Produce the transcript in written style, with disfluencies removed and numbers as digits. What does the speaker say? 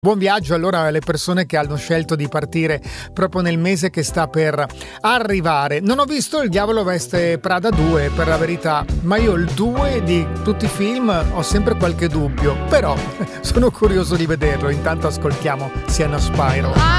Buon viaggio allora alle persone che hanno scelto di partire proprio nel mese che sta per arrivare. Non ho visto Il Diavolo Veste Prada 2, per la verità, ma io il 2 di tutti i film ho sempre qualche dubbio, però sono curioso di vederlo. Intanto ascoltiamo Sienna Spyro.